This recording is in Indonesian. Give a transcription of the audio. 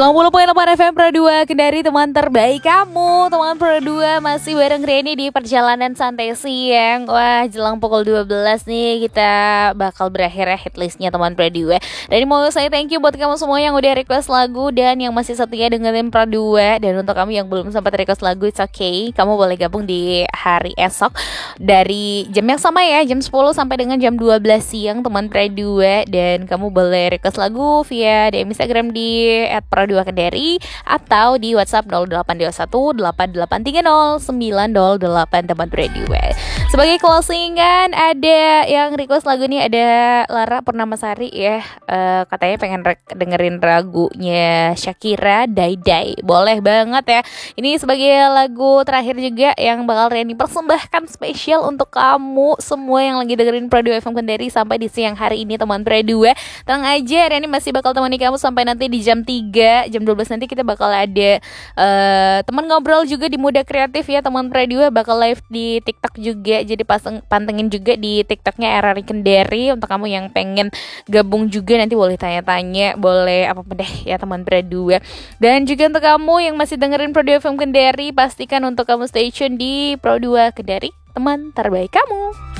90.8 FM Pro 2 Kendari, teman terbaik kamu. Teman Pro 2 masih bareng Reni di perjalanan santai siang. Wah, jelang pukul 12 nih kita bakal berakhir ya hitlistnya teman Pro 2. Dan mau saya thank you buat kamu semua yang udah request lagu dan yang masih setia dengerin Pro 2. Dan untuk kamu yang belum sempat request lagu, it's okay, kamu boleh gabung di hari esok dari jam yang sama ya, jam 10 sampai dengan jam 12 siang teman Pro 2. Dan kamu boleh request lagu via DM Instagram di @pro2kendari atau di WhatsApp 0821 8830 908 teman Pro 2. Sebagai closingan ada yang request lagu nih, ada Lara Purnamasari ya, katanya pengen dengerin lagunya Shakira Dai Dai. Boleh banget ya. Ini sebagai lagu terakhir juga yang bakal Reni persembahkan spesial untuk kamu semua yang lagi dengerin Pro 2 FM Kendari sampai di siang hari ini teman Pro 2. Tenang aja, Reni masih bakal temani kamu sampai nanti di jam 3, jam 12 nanti kita bakal ada teman ngobrol juga di Muda Kreatif ya teman Pro 2, bakal live di TikTok juga. Jadi pantengin juga di TikToknya RRI Kendari. Untuk kamu yang pengen gabung juga nanti boleh tanya-tanya, boleh apa-apa deh ya teman Pro 2. Dan juga untuk kamu yang masih dengerin Pro 2 FM Kendari, pastikan untuk kamu stay tune di Pro 2 Kendari, teman terbaik kamu.